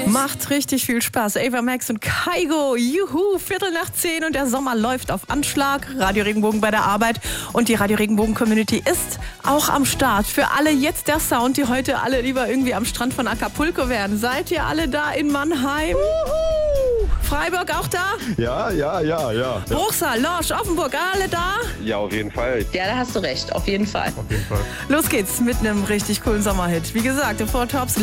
Macht richtig viel Spaß. Ava Max und Kygo, juhu, 9:15 und der Sommer läuft auf Anschlag. Radio Regenbogen bei der Arbeit und die Radio Regenbogen Community ist auch am Start. Für alle jetzt der Sound, die heute alle lieber irgendwie am Strand von Acapulco wären. Seid ihr alle da in Mannheim? Freiburg auch da? Ja. Bruchsal, Lorsch, Offenburg, alle da? Ja, auf jeden Fall. Ja, da hast du recht, auf jeden Fall. Los geht's mit einem richtig coolen Sommerhit. Wie gesagt, The Four Tops.